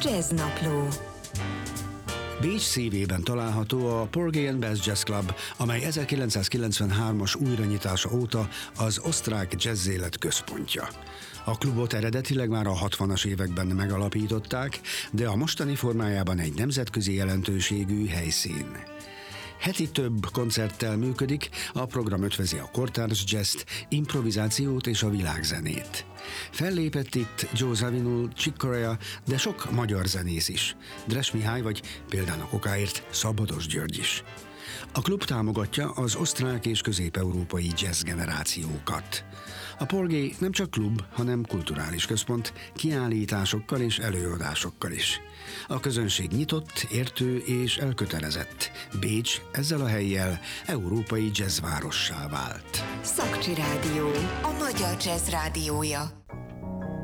Jazznapló. Bécs szívében található a Porgy and Bess Jazz Club, amely 1993-as újranyitása óta az osztrák jazzélet központja. A klubot eredetileg már a 60-as években megalapították, de a mostani formájában egy nemzetközi jelentőségű helyszín. Heti több koncerttel működik, a program ötvözi a kortárs jazzt, improvizációt és a világzenét. Fellépett itt Joe Zawinul, Chick Corea, de sok magyar zenész is. Dres Mihály vagy példának okáért Szabados György is. A klub támogatja az osztrák és közép-európai jazz generációkat. A Porgy nem csak klub, hanem kulturális központ, kiállításokkal és előadásokkal is. A közönség nyitott, értő és elkötelezett. Bécs ezzel a hellyel európai jazzvárossá vált. Szakcsi Rádió, a magyar jazz rádiója.